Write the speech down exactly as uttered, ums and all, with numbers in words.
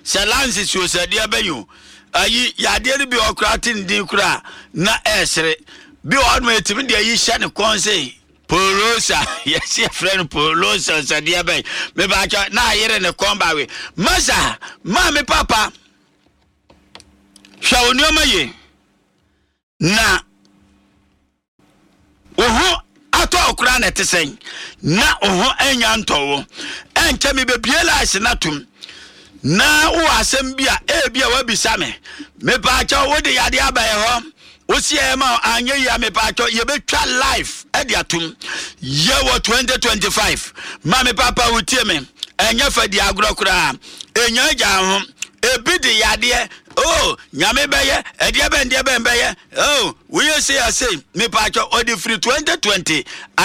Salansi so sadia bayu. Ayi yade bi okratin din kura na esre. Bi on metimi de yi hye ne konse. Polosa, yes, your friend Polosa sadia bay. Me ba na yere ne komba we. Masa, mama papa. Shawuni omaye. Na oho ato okra na tesen. Na oho enya ntowo. Enke me bebiela ase natum. Na wo asem bia e bia wa bisame. Me ba cha wo de yade abaye ho. Osi ema anye ya me pa cho ye betwa life e dia tum ye wo twenty twenty-five ma me papa wutie me enye fa di agro kura enya ja ho ebi de yade oh nyame beye e dia be ndie be beye oh we say say me pa cho odi free twenty twenty